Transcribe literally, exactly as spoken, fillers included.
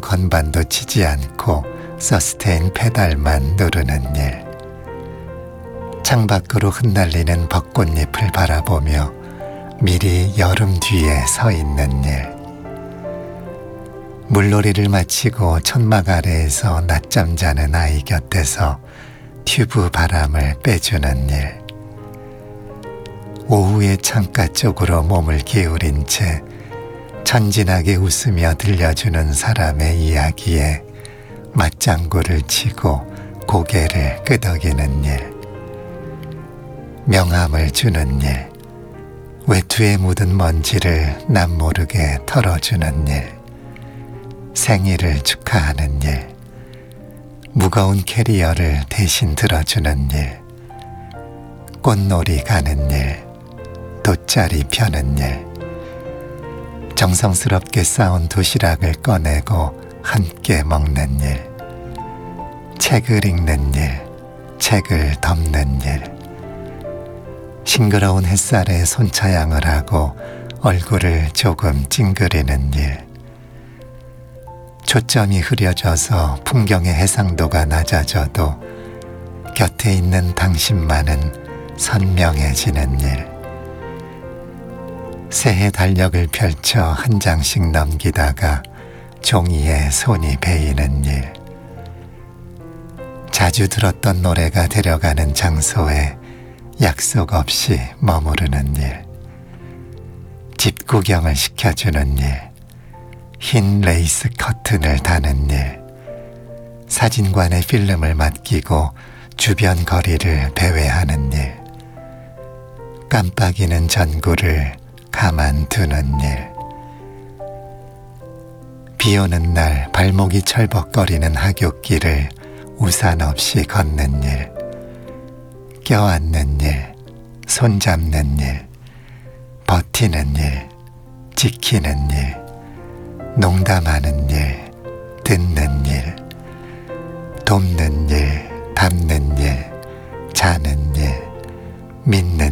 건반도 치지 않고 서스테인 페달만 누르는 일. 창밖으로 흩날리는 벚꽃잎을 바라보며 미리 여름 뒤에 서 있는 일. 물놀이를 마치고 천막 아래에서 낮잠 자는 아이 곁에서 튜브 바람을 빼주는 일. 오후의 창가 쪽으로 몸을 기울인 채 천진하게 웃으며 들려주는 사람의 이야기에 맞장구를 치고 고개를 끄덕이는 일. 명함을 주는 일. 외투에 묻은 먼지를 남 모르게 털어주는 일. 생일을 축하하는 일. 무거운 캐리어를 대신 들어주는 일. 꽃놀이 가는 일. 돗자리 펴는 일. 정성스럽게 싸온 도시락을 꺼내고 함께 먹는 일. 책을 읽는 일. 책을 덮는 일. 싱그러운 햇살에 손차양을 하고 얼굴을 조금 찡그리는 일. 초점이 흐려져서 풍경의 해상도가 낮아져도 곁에 있는 당신만은 선명해지는 일. 새해 달력을 펼쳐 한 장씩 넘기다가 종이에 손이 베이는 일. 자주 들었던 노래가 데려가는 장소에 약속 없이 머무르는 일. 집 구경을 시켜주는 일. 흰 레이스 커튼을 다는 일. 사진관에 필름을 맡기고 주변 거리를 배회하는 일. 깜빡이는 전구를 가만두는 일. 비 오는 날 발목이 철벅거리는 하굣길을 우산 없이 걷는 일. 껴안는 일. 손잡는 일. 버티는 일. 지키는 일. 농담하는 일. 듣는 일. 돕는 일. 닮는 일. 자는 일. 믿는